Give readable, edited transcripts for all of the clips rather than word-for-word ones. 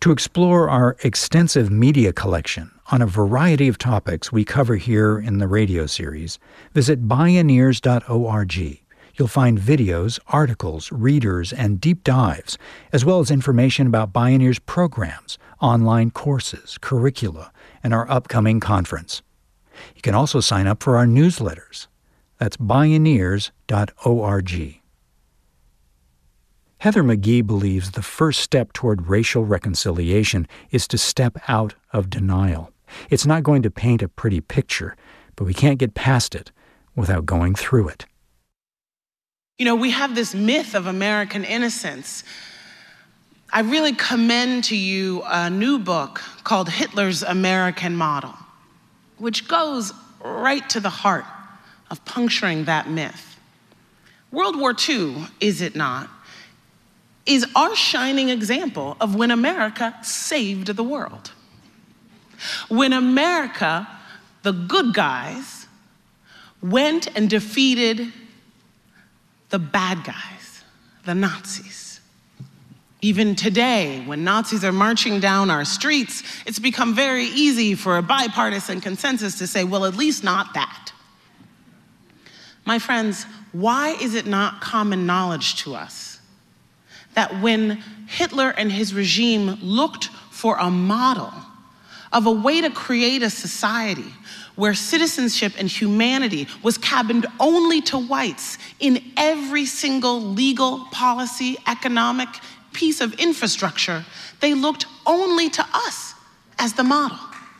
To explore our extensive media collection on a variety of topics we cover here in the radio series, visit bioneers.org. You'll find videos, articles, readers, and deep dives, as well as information about Bioneers programs, online courses, curricula, and our upcoming conference. You can also sign up for our newsletters. That's bioneers.org. Heather McGhee believes the first step toward racial reconciliation is to step out of denial. It's not going to paint a pretty picture, but we can't get past it without going through it. You know, we have this myth of American innocence. I really commend to you a new book called Hitler's American Model, which goes right to the heart of puncturing that myth. World War II, is it not, is our shining example of when America saved the world. When America, the good guys, went and defeated the bad guys, the Nazis. Even today, when Nazis are marching down our streets, it's become very easy for a bipartisan consensus to say, well, at least not that. My friends, why is it not common knowledge to us that when Hitler and his regime looked for a model of a way to create a society where citizenship and humanity was cabined only to whites in every single legal, policy, economic piece of infrastructure, they looked only to us as the model.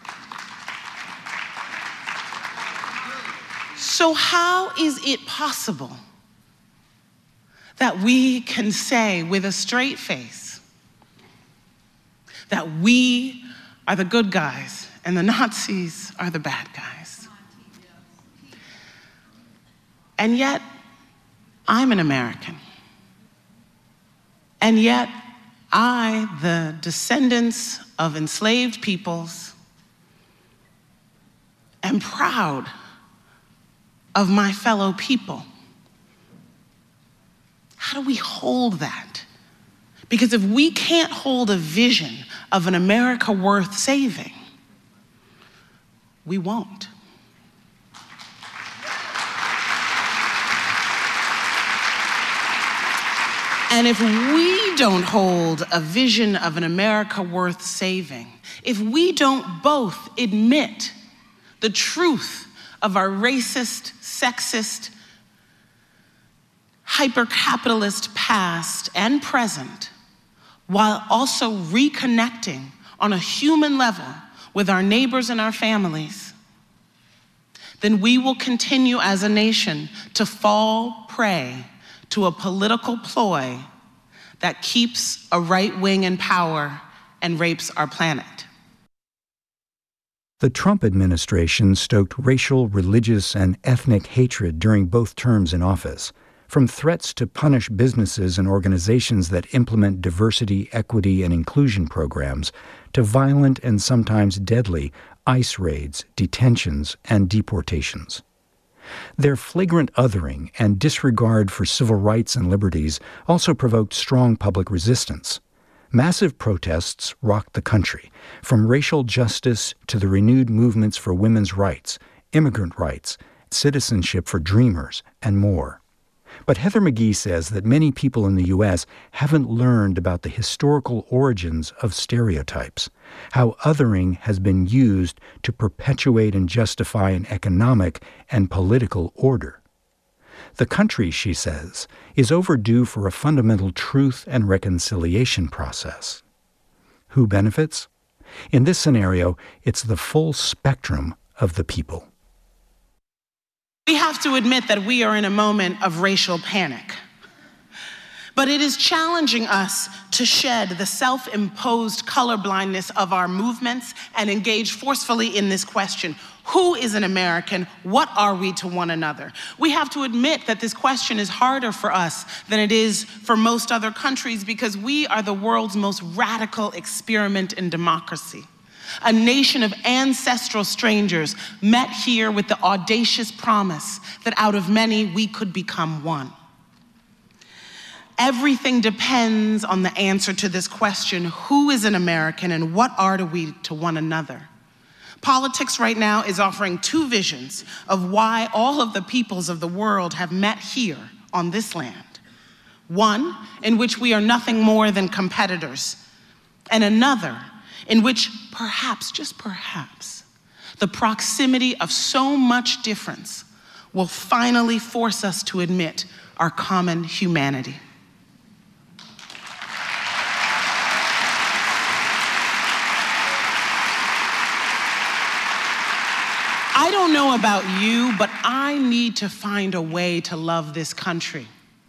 So how is it possible that we can say with a straight face that we are the good guys and the Nazis are the bad guys? And yet, I'm an American. And yet, I, the descendants of enslaved peoples, am proud of my fellow people. How do we hold that? Because if we can't hold a vision of an America worth saving, we won't. And if we don't hold a vision of an America worth saving, if we don't both admit the truth of our racist, sexist, hyper-capitalist past and present, while also reconnecting on a human level with our neighbors and our families, then we will continue as a nation to fall prey to a political ploy that keeps a right wing in power and rapes our planet. The Trump administration stoked racial, religious, and ethnic hatred during both terms in office, from threats to punish businesses and organizations that implement diversity, equity, and inclusion programs, to violent and sometimes deadly ICE raids, detentions, and deportations. Their flagrant othering and disregard for civil rights and liberties also provoked strong public resistance. Massive protests rocked the country, from racial justice to the renewed movements for women's rights, immigrant rights, citizenship for dreamers, and more. But Heather McGhee says that many people in the U.S. haven't learned about the historical origins of stereotypes, how othering has been used to perpetuate and justify an economic and political order. The country, she says, is overdue for a fundamental truth and reconciliation process. Who benefits? In this scenario, it's the full spectrum of the people. We have to admit that we are in a moment of racial panic. But it is challenging us to shed the self-imposed colorblindness of our movements and engage forcefully in this question. Who is an American? What are we to one another? We have to admit that this question is harder for us than it is for most other countries because we are the world's most radical experiment in democracy. A nation of ancestral strangers met here with the audacious promise that out of many we could become one. Everything depends on the answer to this question: who is an American and what are we to one another? Politics right now is offering two visions of why all of the peoples of the world have met here on this land. One, in which we are nothing more than competitors, and another, in which perhaps, just perhaps, the proximity of so much difference will finally force us to admit our common humanity. I don't know about you, but I need to find a way to love this country.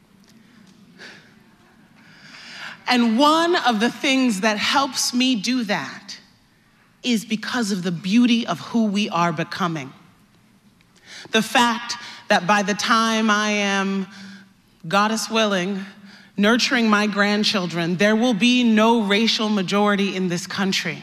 And one of the things that helps me do that is because of the beauty of who we are becoming. The fact that by the time I am, goddess willing, nurturing my grandchildren, there will be no racial majority in this country.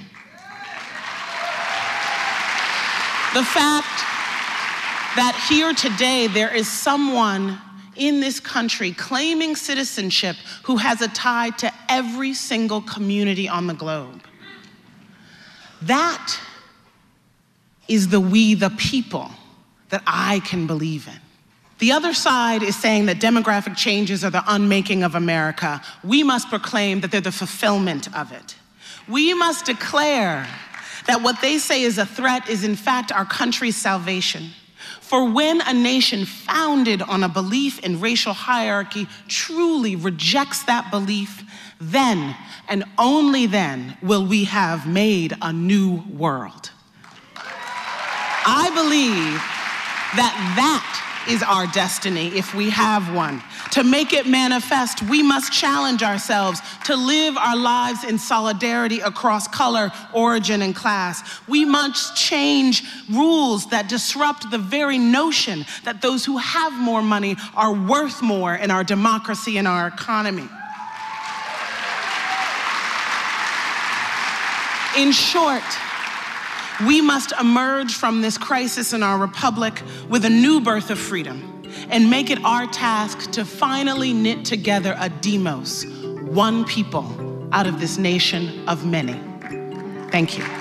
The fact that here today there is someone in this country claiming citizenship who has a tie to every single community on the globe. That is the we the people that I can believe in. The other side is saying that demographic changes are the unmaking of America. We must proclaim that they're the fulfillment of it. We must declare that what they say is a threat is in fact our country's salvation. For when a nation founded on a belief in racial hierarchy truly rejects that belief, then and only then will we have made a new world. I believe that is our destiny if we have one. To make it manifest, we must challenge ourselves to live our lives in solidarity across color, origin, and class. We must change rules that disrupt the very notion that those who have more money are worth more in our democracy and our economy. In short, we must emerge from this crisis in our republic with a new birth of freedom and make it our task to finally knit together a demos, one people, out of this nation of many. Thank you.